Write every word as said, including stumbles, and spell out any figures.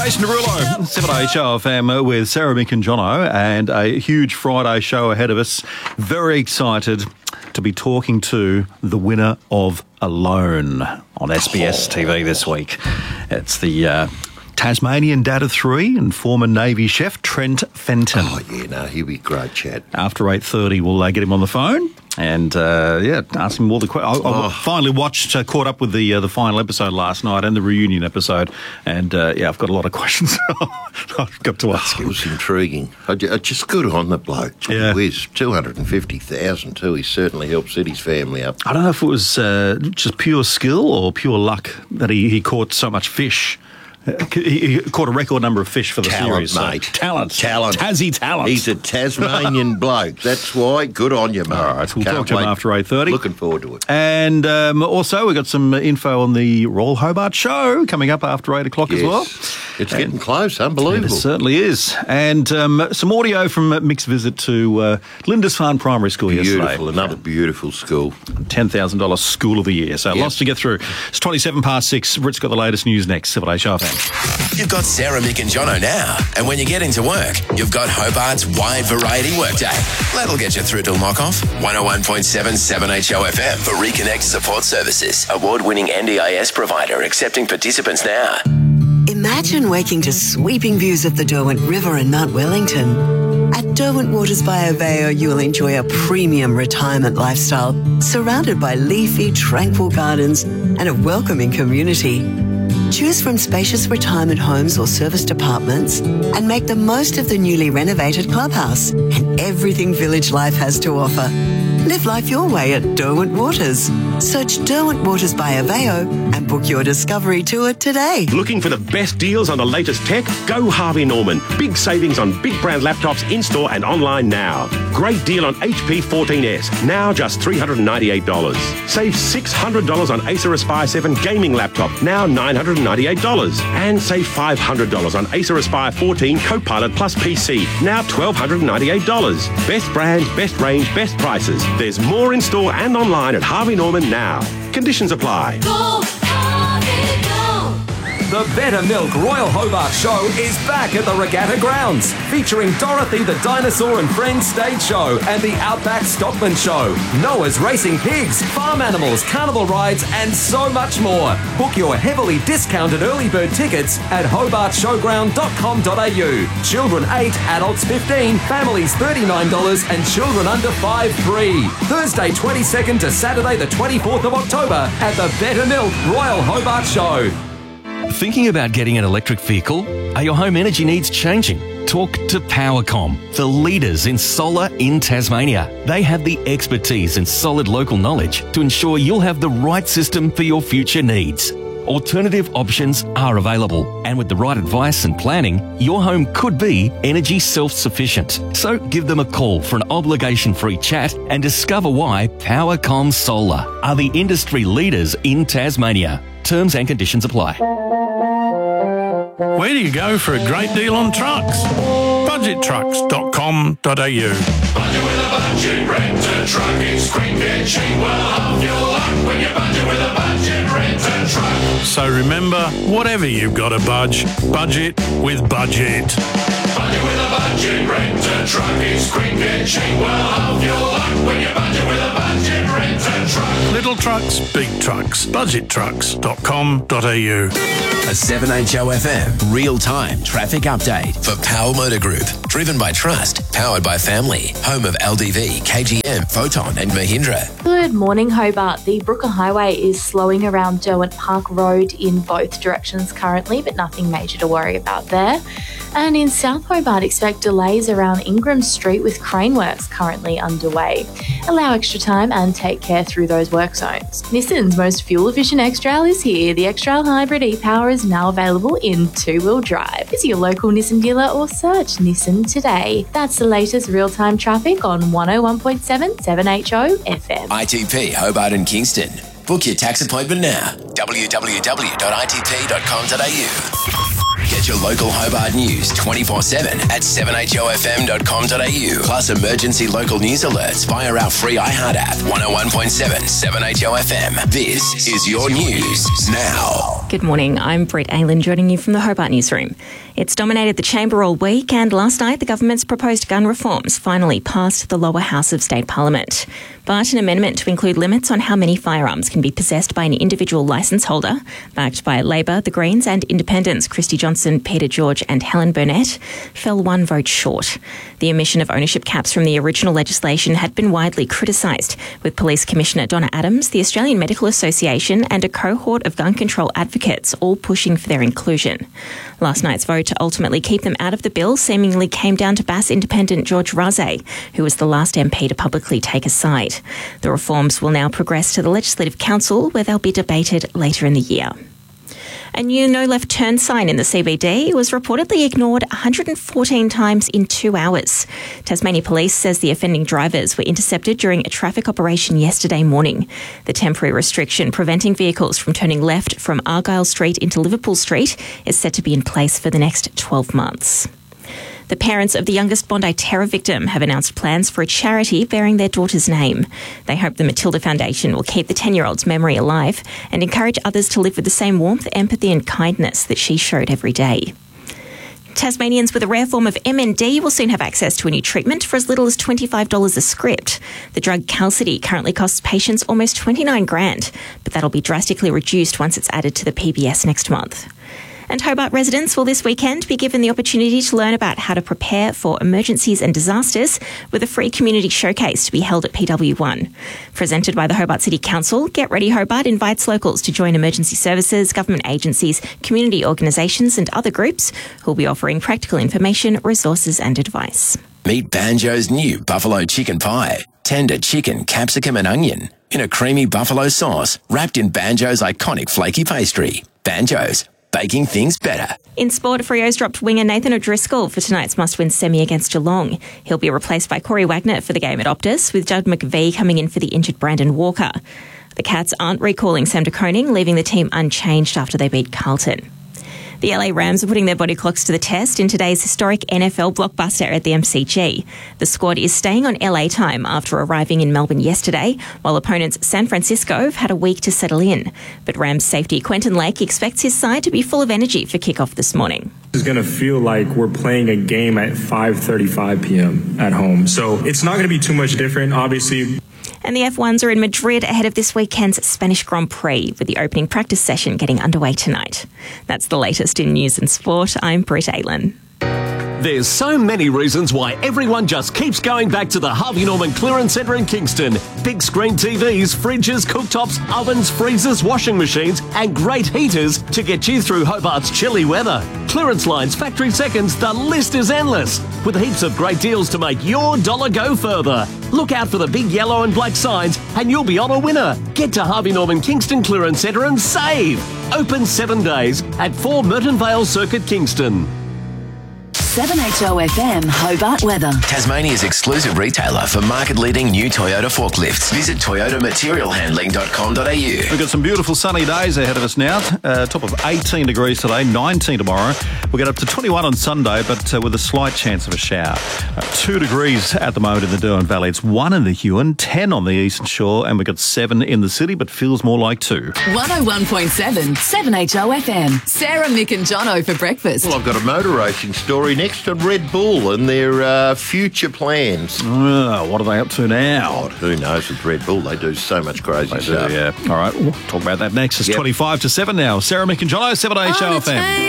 Jason Derulo, seven A Show F M with Sarah, Mick and Jono, and a huge Friday show ahead of us. Very excited to be talking to the winner of Alone on S B S T V this week. It's the uh, Tasmanian dad of three and former Navy chef Trent Fenton. Oh, yeah, no, he'll be great chat. After eight thirty, we'll uh, get him on the phone and, uh, yeah, ask him all the questions. I, I oh. finally watched, uh, caught up with the uh, the final episode last night and the reunion episode, and, uh, yeah, I've got a lot of questions I've got to ask him. It was intriguing. I just good on the bloke. Gee Yeah. whiz, two hundred fifty thousand too. He certainly helped set his family up. I don't know if it was uh, just pure skill or pure luck that he, he caught so much fish. Uh, he, he caught a record number of fish for the Talent, series. mate. So. Talent. Talent. Tassie talent. He's a Tasmanian bloke. That's why. Good on you, mate. All right, we'll Can't talk to him wait. after eight thirty. Looking forward to it. And um, also, we've got some info on the Royal Hobart Show coming up after eight o'clock Yes. as well. It's And- getting close. It Unbelievable. certainly is. And um, some audio from Mick's visit to uh, Lindisfarne Primary School Beautiful. yesterday. Another beautiful school. ten thousand dollars School of the Year. So Yep. lots to get through. It's twenty-seven past six. Rick's got the latest news next. seven A Show F M. You've got Sarah, Mick and Jono now. And when you get into work, you've got Hobart's wide variety workday. That'll get you through till knock-off. one oh one point seven seven H O F M for Reconnect Support Services. Award-winning N D I S provider accepting participants now. Imagine waking to sweeping views of the Derwent River and Mount Wellington. At Derwent Waters by Aveo, you'll enjoy a premium retirement lifestyle surrounded by leafy, tranquil gardens and a welcoming community. Choose from spacious retirement homes or serviced apartments and make the most of the newly renovated clubhouse and everything village life has to offer. Live life your way at Derwent Waters. Search Derwent Waters by Aveo and book your discovery tour today. Looking for the best deals on the latest tech? Go Harvey Norman. Big savings on big brand laptops in-store and online now. Great deal on H P fourteen S, now just three hundred ninety-eight dollars. Save six hundred dollars on Acer Aspire seven gaming laptop, now nine hundred ninety-eight dollars. And save five hundred dollars on Acer Aspire fourteen Copilot Plus P C, now one thousand two hundred ninety-eight dollars. Best brands, best range, best prices. There's more in store and online at Harvey Norman now. Conditions apply. Go, Harvey, go! The Better Milk Royal Hobart Show is back at the Regatta Grounds, featuring Dorothy the Dinosaur and Friends stage show and the Outback Stockman Show, Noah's Racing Pigs, farm animals, carnival rides, and so much more. Book your heavily discounted early bird tickets at hobart showground dot com dot a u. Children eight, adults fifteen, families thirty-nine dollars, and children under five free. Thursday twenty-second to Saturday the twenty-fourth of October at the Better Milk Royal Hobart Show. Thinking about getting an electric vehicle? Are your home energy needs changing? Talk to Powercom, the leaders in solar in Tasmania. They have the expertise and solid local knowledge to ensure you'll have the right system for your future needs. Alternative options are available, and with the right advice and planning, your home could be energy self-sufficient. So give them a call for an obligation-free chat and discover why Powercom Solar are the industry leaders in Tasmania. Terms and conditions apply. Where do you go for a great deal on trucks? budget trucks dot com dot a u. Budget with a budget, rent a truck. It's quick and cheap. Well, half your luck when you budget with a budget, rent a truck. So remember, whatever you've got to budge, budget with Budget. Budget with a budget, rent a truck. It's quick and cheap. Well, half your luck when you budget with a budget, rent a truck. Little trucks, big trucks. budget trucks dot com dot a u. A seven H O F M real-time traffic update for Power Motor Group. Driven by trust, powered by family. Home of L D V, K G M, Photon and Mahindra. Good morning, Hobart. The Brooker Highway is slowing around Derwent Park Road in both directions currently, but nothing major to worry about there. And in South Hobart, expect delays around Ingram Street with crane works currently underway. Allow extra time and take care through those work zones. Nissan's most fuel-efficient X-Trail is here. The X-Trail Hybrid e-Power is now available in two-wheel drive. Visit your local Nissan dealer or search Nissan today. That's the latest real-time traffic on one oh one point seven seven H O F M. I T P Hobart and Kingston. Book your tax appointment now. w w w dot i t p dot com dot a u. Get your local Hobart news twenty-four seven at seven h o f m dot com dot a u. Plus emergency local news alerts via our free iHeart app. one oh one point seven, seven H O F M. This is your news now. Good morning, I'm Brett Aylan joining you from the Hobart Newsroom. It's dominated the chamber all week, and last night the government's proposed gun reforms finally passed the lower house of state parliament. But an amendment to include limits on how many firearms can be possessed by an individual licence holder, backed by Labor, the Greens and Independents Christy Johnson, Peter George and Helen Burnett, fell one vote short. The omission of ownership caps from the original legislation had been widely criticised, with Police Commissioner Donna Adams, the Australian Medical Association and a cohort of gun control advocates all pushing for their inclusion. Last night's vote to ultimately keep them out of the bill seemingly came down to Bass Independent George Razay, who was the last M P to publicly take a side. The reforms will now progress to the Legislative Council, where they'll be debated later in the year. A new no left turn sign in the C B D was reportedly ignored one hundred fourteen times in two hours. Tasmania Police says the offending drivers were intercepted during a traffic operation yesterday morning. The temporary restriction preventing vehicles from turning left from Argyle Street into Liverpool Street is set to be in place for the next twelve months. The parents of the youngest Bondi terror victim have announced plans for a charity bearing their daughter's name. They hope the Matilda Foundation will keep the ten-year-old's memory alive and encourage others to live with the same warmth, empathy and kindness that she showed every day. Tasmanians with a rare form of M N D will soon have access to a new treatment for as little as twenty-five dollars a script. The drug Calcity currently costs patients almost twenty-nine grand, but that'll be drastically reduced once it's added to the P B S next month. And Hobart residents will this weekend be given the opportunity to learn about how to prepare for emergencies and disasters with a free community showcase to be held at P W one. Presented by the Hobart City Council, Get Ready Hobart invites locals to join emergency services, government agencies, community organisations and other groups who will be offering practical information, resources and advice. Meet Banjo's new buffalo chicken pie. Tender chicken, capsicum and onion in a creamy buffalo sauce wrapped in Banjo's iconic flaky pastry. Banjo's, baking things better. In sport, Freo's dropped winger Nathan O'Driscoll for tonight's must-win semi against Geelong. He'll be replaced by Corey Wagner for the game at Optus, with Judd McVie coming in for the injured Brandon Walker. The Cats aren't recalling Sam de Koning, leaving the team unchanged after they beat Carlton. The L A Rams are putting their body clocks to the test in today's historic N F L blockbuster at the M C G. The squad is staying on L A time after arriving in Melbourne yesterday, while opponents San Francisco have had a week to settle in. But Rams safety Quentin Lake expects his side to be full of energy for kickoff this morning. It's going to feel like we're playing a game at five thirty-five p.m. at home. So it's not going to be too much different, obviously. And the F ones are in Madrid ahead of this weekend's Spanish Grand Prix, with the opening practice session getting underway tonight. That's the latest in news and sport. I'm Brett Aylan. There's so many reasons why everyone just keeps going back to the Harvey Norman Clearance Centre in Kingston. Big screen T Vs, fridges, cooktops, ovens, freezers, washing machines and great heaters to get you through Hobart's chilly weather. Clearance lines, factory seconds, the list is endless, with heaps of great deals to make your dollar go further. Look out for the big yellow and black signs and you'll be on a winner. Get to Harvey Norman Kingston Clearance Centre and save. Open seven days at four Merton Vale Circuit, Kingston. seven H O F M Hobart weather. Tasmania's exclusive retailer for market-leading new Toyota forklifts. Visit toyota material handling dot com dot a u. We've got some beautiful sunny days ahead of us now. Uh, top of eighteen degrees today, nineteen tomorrow. We'll get up to twenty-one on Sunday, but uh, with a slight chance of a shower. Uh, two degrees at the moment in the Derwent Valley. It's one in the Huon, ten on the Eastern Shore, and we've got seven in the city, but feels more like two. one oh one point seven, seven H O F M. Sarah, Mick and Jono for breakfast. Well, I've got a motor racing story next on Red Bull and their uh, future plans. Uh, what are they up to now? God, who knows with Red Bull? They do so much crazy they stuff. Do, yeah. All right, we'll talk about that next. It's yep. twenty-five to seven now. Sarah, Mick and Jono, seven H O F M.